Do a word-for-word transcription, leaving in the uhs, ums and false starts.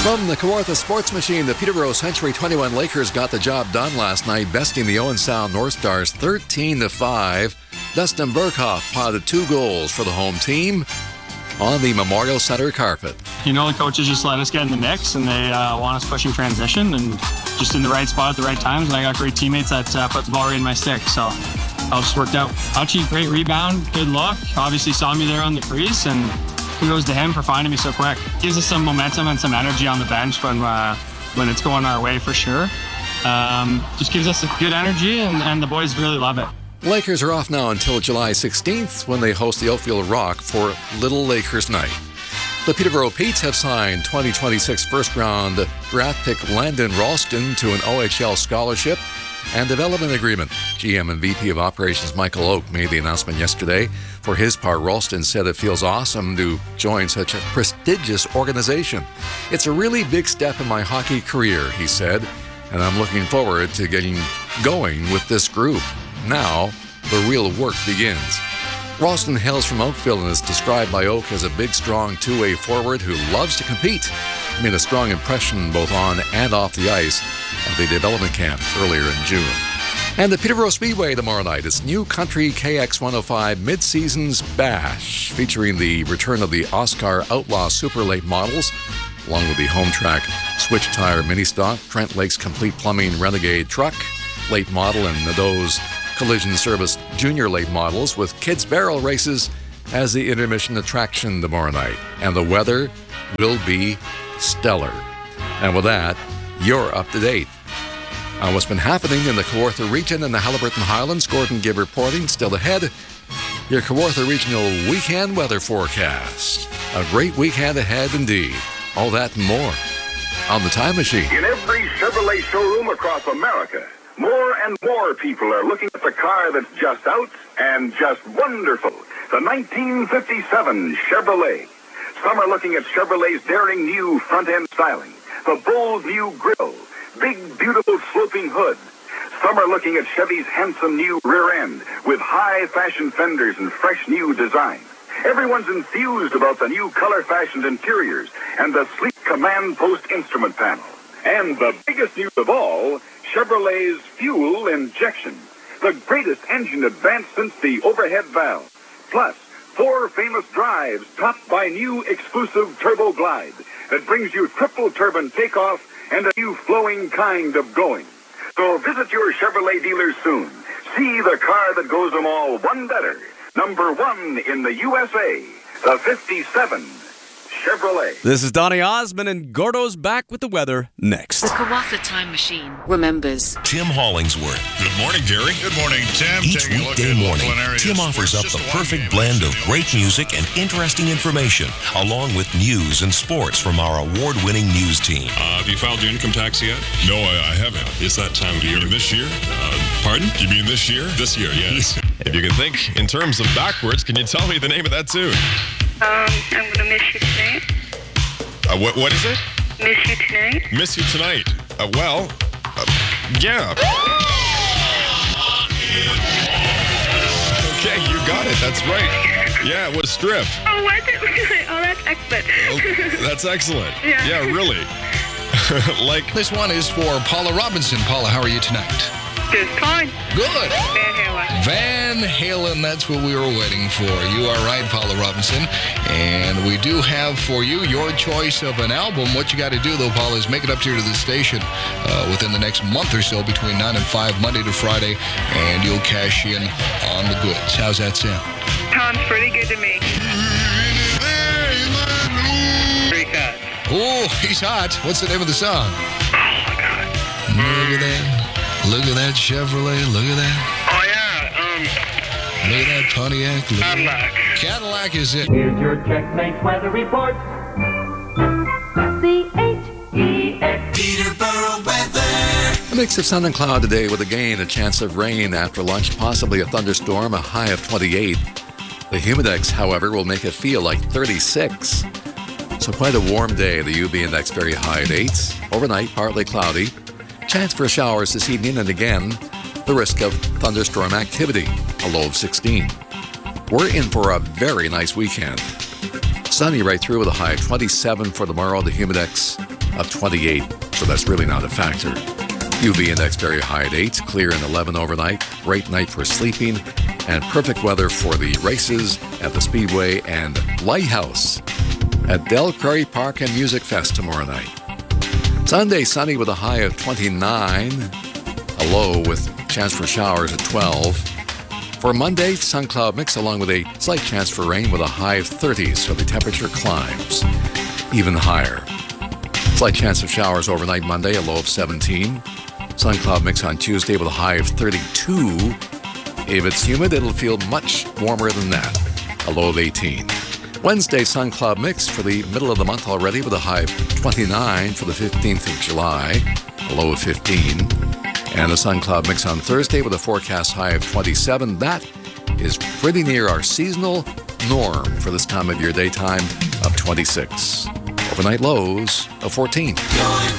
From the Kawartha Sports Machine, the Peterborough Century twenty-one Lakers got the job done last night, besting the Owen Sound North Stars thirteen to five. Dustin Burkhoff potted two goals for the home team on the Memorial Centre carpet. You know, the coaches just let us get in the mix, and they uh, want us pushing transition and just in the right spot at the right times. And I got great teammates that uh, put the ball right in my stick, so all just worked out. Ouchie, great rebound, good look. Obviously saw me there on the crease, and kudos to him for finding me so quick. Gives us some momentum and some energy on the bench when uh, when it's going our way for sure. Um, just gives us a good energy, and, and the boys really love it. Lakers are off now until July sixteenth when they host the Oakfield Rock for Little Lakers Night. The Peterborough Petes have signed twenty twenty-six first-round draft pick Landon Ralston to an O H L scholarship and development agreement. G M and V P of Operations Michael Oak made the announcement yesterday. For his part, Ralston said it feels awesome to join such a prestigious organization. It's a really big step in my hockey career, he said, and I'm looking forward to getting going with this group. Now, the real work begins. Ralston hails from Oakville and is described by Oak as a big, strong two-way forward who loves to compete. He made a strong impression both on and off the ice at the development camp earlier in June. And the Peterborough Speedway tomorrow night. It's New Country K X one oh five Mid-Seasons Bash, featuring the return of the Oscar Outlaw Super Late models, along with the home track Switch Tire Mini Stock, Trent Lake's Complete Plumbing Renegade Truck Late Model, and those Collision Service Junior Late models, with Kids Barrel Races as the intermission attraction tomorrow night. And the weather will be stellar. And with that, you're up to date on what's been happening in the Kawartha region and the Haliburton Highlands. Gordon Gibb reporting. Still ahead, your Kawartha Regional weekend weather forecast. A great weekend ahead indeed. All that and more on the Time Machine. In every Chevrolet showroom across America, more and more people are looking at the car that's just out and just wonderful. The nineteen fifty-seven Chevrolet. Some are looking at Chevrolet's daring new front-end styling, the bold new grille, big, beautiful sloping hood. Some are looking at Chevy's handsome new rear end with high-fashion fenders and fresh new design. Everyone's enthused about the new color-fashioned interiors and the sleek command post instrument panel. And the biggest news of all, Chevrolet's fuel injection, the greatest engine advance since the overhead valve. Plus, four famous drives topped by new exclusive Turbo Glide that brings you triple turbine takeoff and a new flowing kind of going. So visit your Chevrolet dealer soon. See the car that goes them all one better. Number one in the U S A, the fifty-seven Chevrolet. This is Donny Osmond, and Gordo's back with the weather next. The Kawartha Time Machine remembers Tim Hollingsworth. Good morning, Gary. Good morning, Tim. Each Taking a look weekday at morning, local and area Tim offers up sports, the just a perfect long blend game of this great music and interesting information, along with news and sports from our award-winning news team. Uh, have you filed your income tax yet? No, I, I haven't. It's that time of year. This year? Uh, pardon? You mean this year? This year, yes. If you can think in terms of backwards, can you tell me the name of that tune? Um, I'm gonna miss you tonight. Uh, what what is it? Miss you tonight. Miss you tonight. Uh, well, uh, yeah. Okay, you got it. That's right. Yeah, it was Strip. Oh, was it? Oh, that's excellent. Oh, that's excellent. Yeah. Yeah, really. Like this one is for Paula Robinson. Paula, how are you tonight? Just fine. Good. Van Halen. Van Halen, that's what we were waiting for. You are right, Paula Robinson. And we do have for you your choice of an album. What you got to do, though, Paula, is make it up here to the station uh, within the next month or so, between nine and five, Monday to Friday, and you'll cash in on the goods. How's that sound? Sounds pretty good to me. Pretty cut. Oh, he's hot. What's the name of the song? Oh, my God. Look at that. Look at that Chevrolet. Look at that. Oh, yeah. Um. Look at that Pontiac. Look Cadillac. Cadillac is it. Here's your Checkmate weather report. C H E X Peterborough weather. A mix of sun and cloud today with again a chance of rain after lunch, possibly a thunderstorm, a high of twenty-eight. The humidex, however, will make it feel like thirty-six. So quite a warm day. The U V index very high at eight. Overnight, partly cloudy. Chance for showers this evening, and again, the risk of thunderstorm activity, a low of sixteen. We're in for a very nice weekend. Sunny right through with a high of twenty-seven for tomorrow. The humidex of twenty-eight, so that's really not a factor. U V index very high at eight, clear and eleven overnight, great night for sleeping, and perfect weather for the races at the Speedway and Lighthouse at Del Prairie Park and Music Fest tomorrow night. Sunday, sunny with a high of twenty-nine, a low with chance for showers at twelve. For Monday, sun cloud mix along with a slight chance for rain with a high of thirty, so the temperature climbs even higher. Slight chance of showers overnight Monday, a low of seventeen. Sun cloud mix on Tuesday with a high of thirty-two. If it's humid, it'll feel much warmer than that, a low of eighteen. Wednesday, sun cloud mix for the middle of the month already with a high of twenty-nine for the fifteenth of July, a low of fifteen. And a sun cloud mix on Thursday with a forecast high of twenty-seven. That is pretty near our seasonal norm for this time of year, daytime of twenty-six. Overnight lows of fourteen.